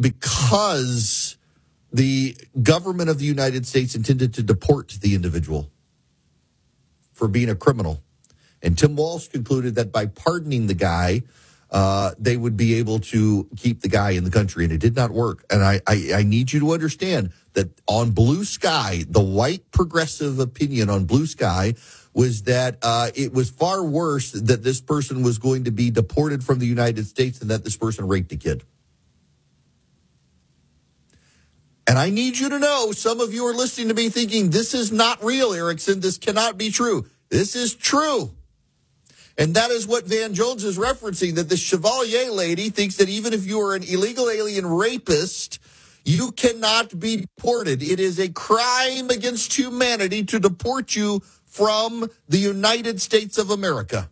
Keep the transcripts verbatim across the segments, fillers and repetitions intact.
because the government of the United States intended to deport the individual for being a criminal. And Tim Walsh concluded that by pardoning the guy, uh, they would be able to keep the guy in the country, and it did not work. And I, I, I need you to understand that on Blue Sky, the white progressive opinion on Blue Sky was that uh, it was far worse that this person was going to be deported from the United States than that this person raped a kid. And I need you to know, some of you are listening to me thinking, this is not real, Erickson. This cannot be true. This is true. And that is what Van Jones is referencing, that the Chevalier lady thinks that even if you are an illegal alien rapist, you cannot be deported. It is a crime against humanity to deport you from the United States of America.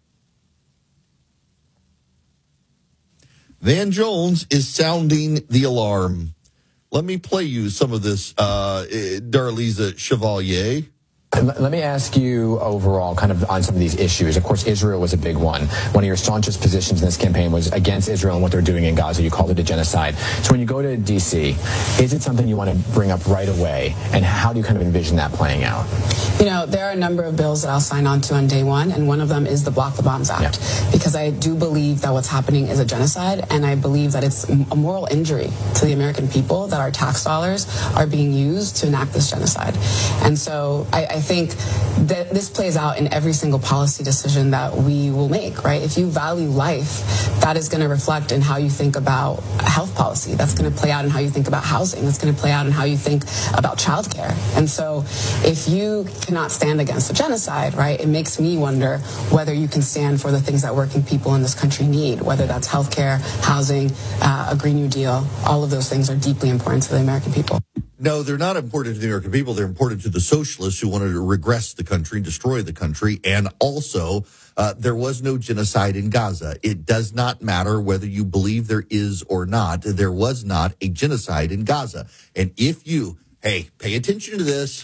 Van Jones is sounding the alarm. Let me play you some of this, uh, Darlisa Chevalier. Let me ask you overall, kind of on some of these issues. Of course, Israel was a big one. One of your staunchest positions in this campaign was against Israel and what they're doing in Gaza. You called it a genocide. So when you go to D C, is it something you want to bring up right away? And how do you kind of envision that playing out? You know, there are a number of bills that I'll sign on to on day one, and one of them is the Block the Bombs Act, yeah. because I do believe that what's happening is a genocide, and I believe that it's a moral injury to the American people that our tax dollars are being used to enact this genocide. And so I, I think that this plays out in every single policy decision that we will make, right? If you value life, that is going to reflect in how you think about health policy. That's going to play out in how you think about housing. That's going to play out in how you think about childcare. And so if you cannot stand against a genocide, right, it makes me wonder whether you can stand for the things that working people in this country need, whether that's healthcare, housing, uh, a Green New Deal. All of those things are deeply important to the American people. No, they're not important to the American people. They're important to the socialists who wanted to regress the country, destroy the country. And also, uh, there was no genocide in Gaza. It does not matter whether you believe there is or not. There was not a genocide in Gaza. And if you, hey, pay attention to this.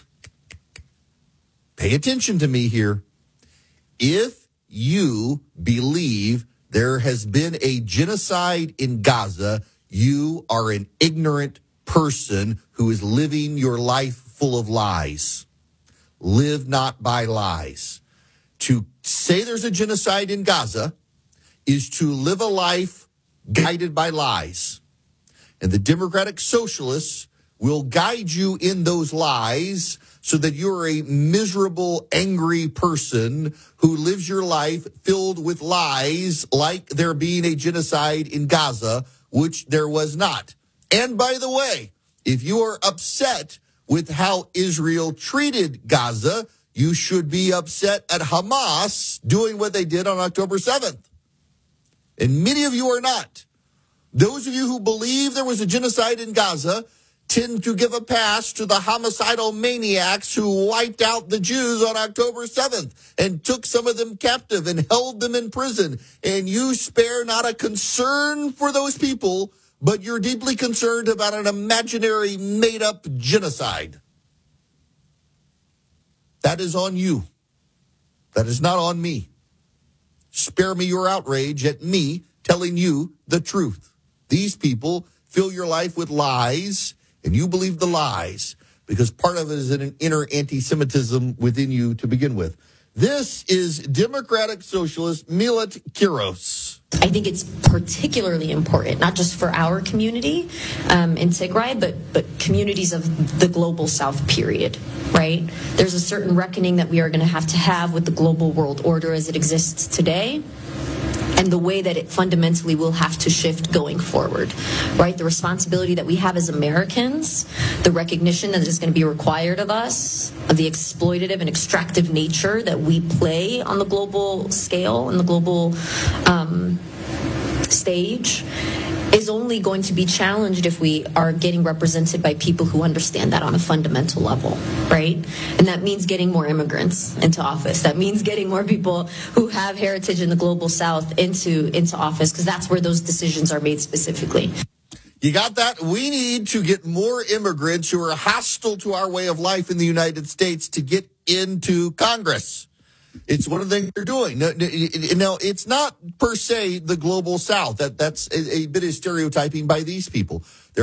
Pay attention to me here. If you believe there has been a genocide in Gaza, you are an ignorant person who is living your life full of lies. Live not by lies. To say there's a genocide in Gaza is to live a life guided by lies. And the Democratic Socialists will guide you in those lies so that you're a miserable, angry person who lives your life filled with lies, like there being a genocide in Gaza, which there was not. And by the way, if you are upset with how Israel treated Gaza, you should be upset at Hamas doing what they did on October seventh. And many of you are not. Those of you who believe there was a genocide in Gaza tend to give a pass to the homicidal maniacs who wiped out the Jews on October seventh and took some of them captive and held them in prison. And you spare not a concern for those people, but you're deeply concerned about an imaginary, made-up genocide. That is on you. That is not on me. Spare me your outrage at me telling you the truth. These people fill your life with lies, and you believe the lies because part of it is an inner anti-Semitism within you to begin with. This is Democratic Socialist Milat Kiros. I think it's particularly important, not just for our community um, in Tigray, but, but communities of the global South, period, right? There's a certain reckoning that we are going to have to have with the global world order as it exists today, and the way that it fundamentally will have to shift going forward, right? The responsibility that we have as Americans, the recognition that is going to be required of us, of the exploitative and extractive nature that we play on the global scale and the global um, stage, is only going to be challenged if we are getting represented by people who understand that on a fundamental level, right? And that means getting more immigrants into office. That means getting more people who have heritage in the global South into, into office, because that's where those decisions are made specifically. You got that? We need to get more immigrants who are hostile to our way of life in the United States to get into Congress. It's one of the things they're doing. Now, it's not per se the global South. That that's a, a bit of stereotyping by these people. They're